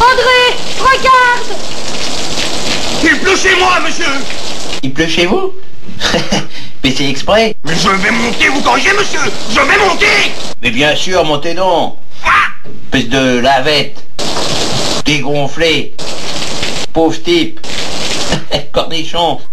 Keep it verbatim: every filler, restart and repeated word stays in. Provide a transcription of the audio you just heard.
André, regarde! Il pleut chez moi, monsieur! Il pleut chez vous? Mais c'est exprès. Mais je vais monter, vous corrigez, monsieur! Je vais monter! Mais bien sûr, montez donc. Ah! Espèce de lavette. Dégonflé. Pauvre type. Cornichon.